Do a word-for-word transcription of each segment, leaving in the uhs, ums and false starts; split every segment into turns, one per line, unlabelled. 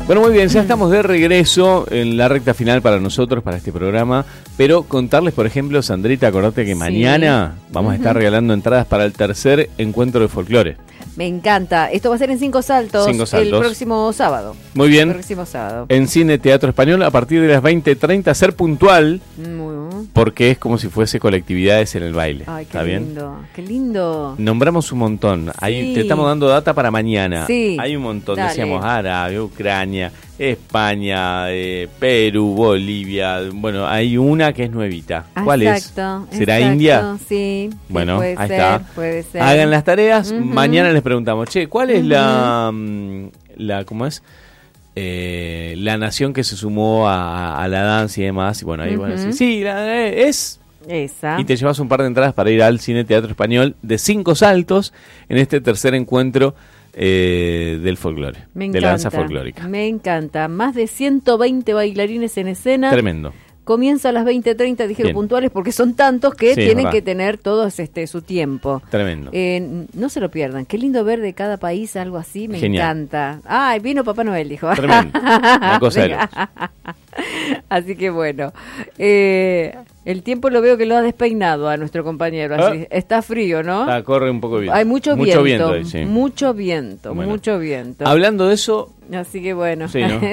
Bueno, muy bien, ya estamos de regreso en la recta final para nosotros, para este programa, pero contarles, por ejemplo, Sandrita, acordate que sí. mañana vamos uh-huh. a estar regalando entradas para el tercer encuentro de folclore.
Me encanta. Esto va a ser en Cinco Saltos,
Cinco Saltos.
el próximo sábado.
Muy bien.
El próximo sábado.
En Cine Teatro Español a partir de las veinte treinta, ser puntual,
Muy.
porque es como si fuese colectividades en el baile.
Ay, qué
¿Está
lindo,
bien?
qué lindo.
Nombramos un montón.
Sí.
Ahí te estamos dando data para mañana.
Sí.
Hay un montón.
Dale.
Decíamos Arabia, Ucrania, España, eh, Perú, Bolivia. Bueno, hay una que es nuevita. ¿Cuál
exacto,
es? ¿Será
exacto,
India?
Sí.
Bueno,
puede
ahí
ser,
está.
Puede ser.
Hagan las tareas.
Uh-huh.
Mañana les preguntamos, che, ¿cuál es
uh-huh.
la, la, ¿cómo es? Eh, la nación que se sumó a, a la danza y demás? Y bueno, ahí uh-huh. van a decir, sí, la, es...
Esa.
Y te llevas un par de entradas para ir al Cine Teatro Español de Cinco Saltos en este tercer encuentro eh, del folclore,
me
de
encanta,
la danza folclórica.
Me encanta. Más de ciento veinte bailarines en escena.
Tremendo.
Comienza a las veinte treinta, dije
Bien.
puntuales, porque son tantos que
Sí,
tienen
verdad.
que tener todos este su tiempo.
Tremendo.
Eh, no se lo pierdan. Qué lindo ver de cada país algo así. Me
Genial.
encanta. Ay, vino Papá Noel, dijo.
Tremendo. Una cosa de locos.
Así que bueno. Eh, el tiempo lo veo que lo ha despeinado a nuestro compañero. Así.
¿Eh?
Está frío, ¿no?
Ah, corre un poco viento.
Hay mucho,
mucho
viento.
viento ahí, sí.
Mucho viento,
Bueno.
mucho viento.
Hablando de eso...
Así que bueno.
Sí, ¿no?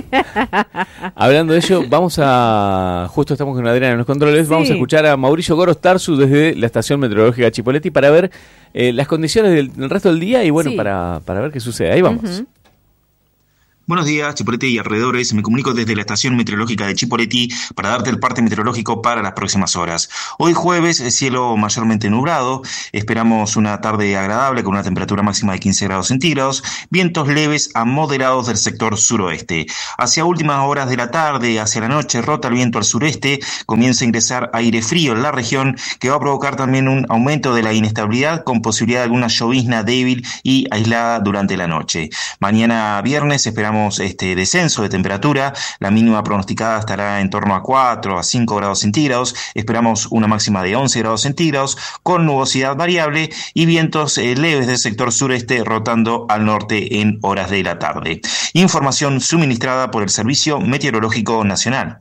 Hablando de ello, vamos a... Justo estamos con Adriana en los controles.
Sí.
Vamos a escuchar a Mauricio Gorostarzu desde la estación meteorológica Chipoleti para ver eh, las condiciones del, del resto del día y bueno,
Sí.
para, para ver qué sucede. Ahí vamos.
Uh-huh.
Buenos días, Chipoleti y alrededores. Me comunico desde la estación meteorológica de Chipoleti para darte el parte meteorológico para las próximas horas. Hoy jueves, cielo mayormente nublado. Esperamos una tarde agradable con una temperatura máxima de quince grados centígrados. Vientos leves a moderados del sector suroeste. Hacia últimas horas de la tarde, hacia la noche, rota el viento al sureste. Comienza a ingresar aire frío en la región que va a provocar también un aumento de la inestabilidad con posibilidad de alguna llovizna débil y aislada durante la noche. Mañana viernes esperamos este descenso de temperatura, la mínima pronosticada estará en torno a cuatro a cinco grados centígrados, esperamos una máxima de once grados centígrados con nubosidad variable y vientos eh, leves del sector sureste rotando al norte en horas de la tarde. Información suministrada por el Servicio Meteorológico Nacional.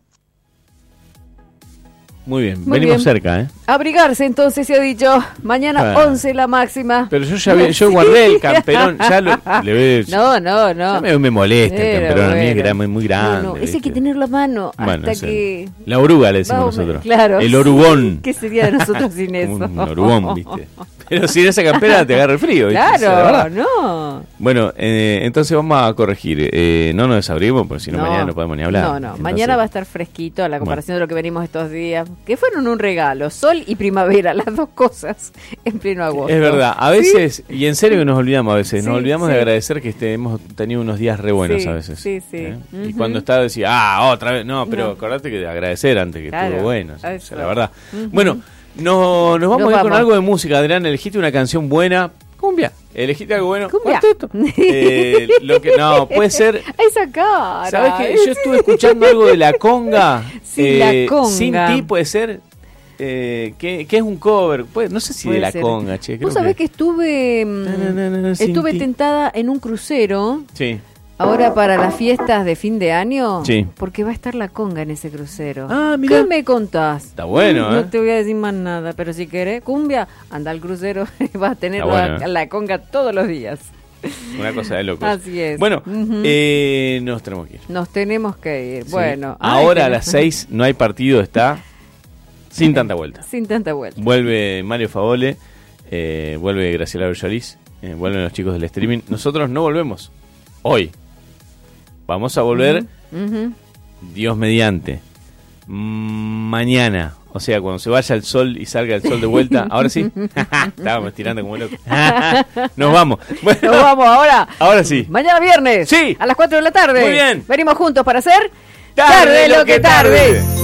Muy bien,
Muy
venimos
bien.
cerca, ¿eh?
Abrigarse entonces se ha dicho. Mañana
Ah.
once la máxima.
Pero yo ya vi- yo guardé el camperón, ya lo, le veo,
No, no, no.
ya me, me molesta el
Pero
camperón, a mí es
bueno.
gra- muy, muy grande.
No, no, ese hay
¿viste?
que tenerlo a mano
Bueno,
hasta
sí.
que...
La oruga le decimos
Vamos,
nosotros.
claro.
El orugón.
¿Qué sería de nosotros sin eso?
Un orugón, ¿viste? Pero sin esa campera te agarra el frío, ¿viste?
Claro,
Esa es la verdad.
no.
Bueno, eh, entonces vamos a corregir. Eh, no nos desabrimos, porque si no, mañana no podemos ni hablar.
No, no.
Entonces,
Mañana va a estar fresquito a la comparación de lo que venimos estos días, que fueron un regalo. Sol y primavera, las dos cosas en pleno agosto.
Es verdad, a veces, ¿sí? Y en serio que nos olvidamos a veces, nos
Sí,
olvidamos
sí.
de agradecer que este, hemos tenido unos días re buenos
Sí,
a veces.
sí, sí.
¿eh?
Uh-huh.
Y cuando está decía, ah, otra vez, no, pero
No.
acordate que de agradecer antes que
Claro,
estuvo bueno, o sea,
eso.
la verdad.
Uh-huh.
Bueno, no, nos vamos
Nos
a ir con
vamos.
algo de música, Adrián, elegiste una canción buena, cumbia, elegiste algo bueno,
Cumbia.
cuarteto. Eh, lo que, no, puede ser...
Esa cara.
¿Sabes qué? Yo estuve escuchando algo de La Conga.
Sí, La Conga.
Sin ti puede ser. Eh, que, que es un cover. Pues, no sé si
Puede
de La
ser.
Conga, che. Creo
Vos sabés que,
que
estuve mm,
Na, na, na, na, sin
estuve
ti.
tentada en un crucero
Sí.
ahora para las fiestas de fin de año.
Sí.
Porque va a estar La Conga en ese crucero.
Ah, mirá.
¿Qué me contás?
Está bueno,
No
¿eh?
te voy a decir más nada, pero si querés cumbia, anda al crucero y vas a tener
Está
la,
bueno, ¿eh?
la Conga todos los días.
Una cosa de locos.
Así es.
Bueno,
Ujú.
eh, nos tenemos que ir.
Nos tenemos que ir.
Sí.
Bueno.
Ahora
ay,
a
que
las
no-
seis no hay partido, está sin tanta vuelta.
Sin tanta vuelta.
Vuelve Mario Favole, eh, vuelve Graciela Berjolis, eh, vuelven los chicos del streaming. Nosotros no volvemos hoy. Vamos a volver,
Ujú.
Dios mediante, mm, mañana. O sea, cuando se vaya el sol y salga el sol de vuelta. Ahora sí. Estábamos tirando como locos. Nos vamos. Bueno,
Nos vamos ahora.
ahora sí.
Mañana viernes.
Sí.
A las cuatro de la tarde.
Muy bien.
Venimos juntos para hacer
Tarde lo que tarde.